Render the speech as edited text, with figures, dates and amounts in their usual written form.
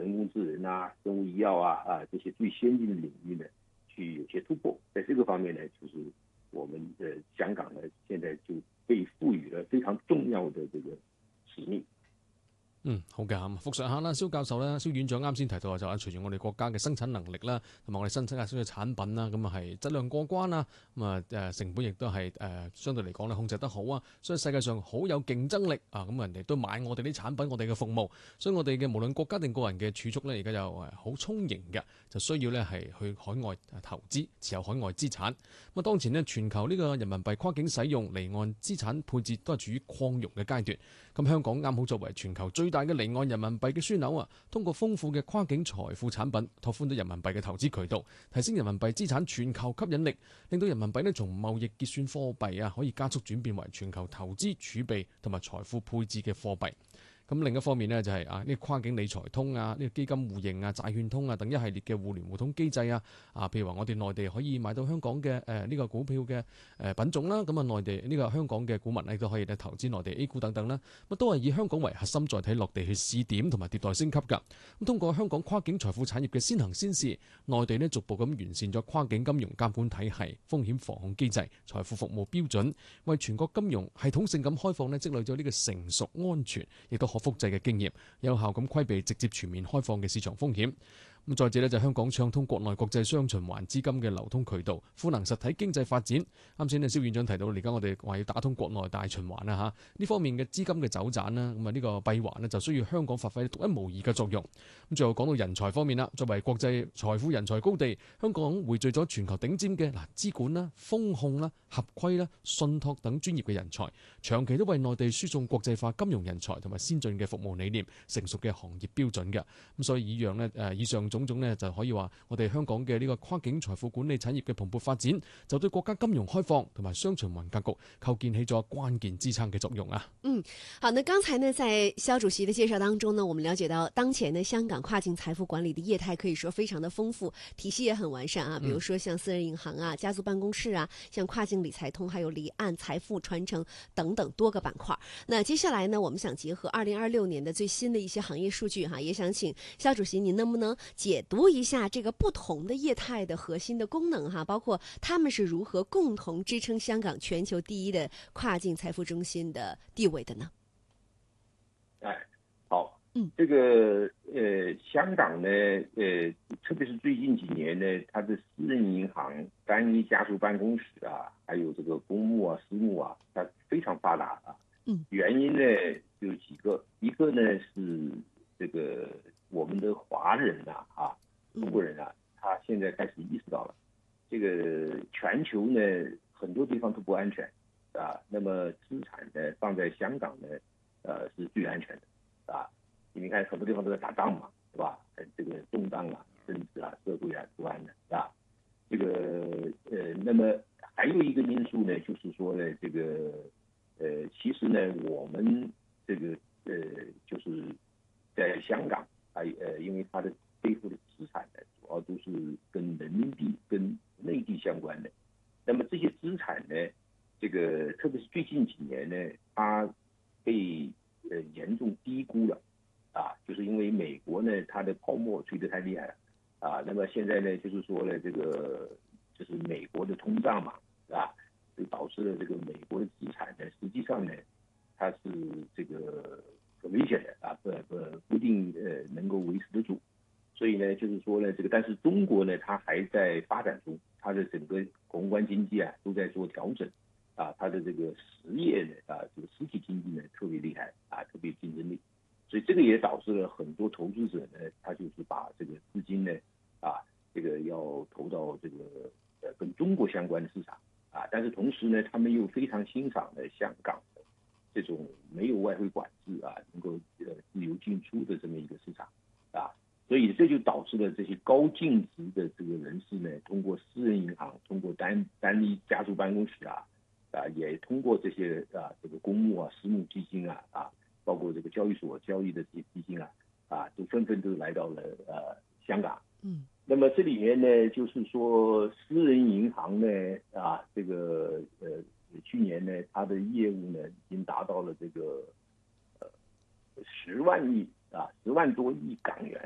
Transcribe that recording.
人工智能啊、生物医药这些最先进的领域呢，去有些突破。在这个方面呢，就是我们的香港呢，现在就被賦予了非常重要的這個使命。 好嘅，咁復述下啦，蕭教授咧，蕭院長啱先提到就係隨住我哋國家嘅生產能力啦，同埋我哋新生產嘅產品啦，咁啊係質量過關啦，咁啊成本亦都係相對嚟講咧控制得好啊，所以世界上好有競爭力啊，咁人哋都買我哋啲產品，我哋嘅服務，所以我哋嘅無論國家定個人嘅儲蓄咧，而家就好充盈嘅，就需要咧係去海外投資，持有海外資產。咁啊，當前呢，全球呢個人民幣跨境使用離岸資產配置都係處於擴容嘅階段。咁香港啱好作為全球最大嘅離岸人民幣嘅樞紐啊，通過豐富嘅跨境財富產品，拓寬咗人民幣嘅投資渠道，提升人民幣資產全球吸引力，令到人民幣呢從貿易結算貨幣啊，可以加速轉變為全球投資儲備同埋財富配置嘅貨幣。咁另一方面呢，就係呢個跨境理財通啊，呢個基金互認啊、債券通啊等一系列嘅互聯互通機制啊，譬如話我哋內地可以買到香港嘅呢個股票嘅品種啦，咁啊內地呢個香港嘅股民呢都可以投資內地 A 股等等啦，咁都係以香港為核心載體落地去試點同埋迭代升級㗎。咁通過香港跨境財富產業嘅先行先試，內地呢逐步咁完善咗跨境金融監管體系、風險防控機制、財富服務標準，為全國金融系統性咁開放呢積累咗呢個成熟安全，亦都可複製嘅經驗，有效咁規避直接全面開放嘅市場風險。咁再者呢，就香港暢通國內國際雙循環資金嘅流通渠道，賦能實體經濟發展。啱先呢，蕭院長提到，而家我哋話要打通國內大循環啦嚇，呢方面嘅資金嘅走盞啦，咁啊呢個閉環呢，就需要香港發揮獨一無二嘅作用。咁最後講到人才方面啦，作為國際財富人才高地，香港匯聚咗全球頂尖嘅資管啦、風控啦、合規啦、信託等專業嘅人才，長期都為內地輸送國際化金融人才同埋先進嘅服務理念、成熟嘅行業標準嘅。咁所以以上種種呢，就可以話我哋香港嘅呢個跨境財富管理產業嘅蓬勃發展，就對國家金融開放同埋雙循環格局構建起咗關鍵支撐嘅作用啊。 好，那剛才呢，在蕭主席的介紹當中呢，我們了解到當前呢，香港跨境財富管理的業態可以說非常的豐富，體系也很完善啊。比如說像私人銀行啊、家族辦公室啊，像跨境理財通，還有離岸財富傳承等等多個板塊。那接下來呢，我們想結合2026年的最新的一些行業數據哈，也想請蕭主席您能不能解讀一下這個不同的業態的核心的功能哈，包括他們是如何共同支撐香港全球第一的跨境財富中心的地位的呢？ 好，這個香港呢，特別是最近幾年呢，它的私人銀行、單一家族辦公室啊，還有這個公募啊、私募啊，它非常發達啊。原因呢有幾個，一個呢是這個我們的華人啊，中國人啊，他現在開始意識到了，這個全球呢很多地方都不安全啊，那麼資產呢放在香港呢，是最安全的啊。你看很多地方都在打仗嘛，是吧？這個動盪啊、政治啊、社會啊不安的啊。這個那麼還有一個因素呢，就是說呢，這個其實呢，我們這個就是在香港啊，因為它的背後的資產呢，主要都是跟人民幣、跟內地相關的。那麼這些資產呢，這個特別是最近幾年呢，它被嚴重低估了啊，就是因為美國呢，它的泡沫吹得太厲害了啊。那麼現在呢，就是說呢，這個就是美國的通脹嘛，啊，就導致了這個美國的資產呢，實際上呢，它是這個很危險的啊，不一定能夠維持得住。所以呢，就是說呢，這個但是中國呢，它還在發展中，它的整個宏觀經濟啊都在做調整啊，它的這個實業呢啊，這個實體經濟呢特別厲害啊，特別競爭力。所以這個也導致了很多投資者呢，他就是把這個資金呢啊，這個要投到這個跟中國相關的市場啊，但是同時呢，他們又非常欣賞呢香港的這種沒有外匯管制啊，能夠自由進出的這麼一個市場啊，所以這就導致了這些高淨值的這個人士呢，通過私人銀行，通過單一家族辦公室啊，也通過這些這個公募啊、私募基金啊，包括這個交易所交易的這些基金啊，都紛紛都來到了香港。那麼這裡面呢，就是說私人銀行呢，這個去年呢，它的業務呢，已經達到了這個10萬多億港元。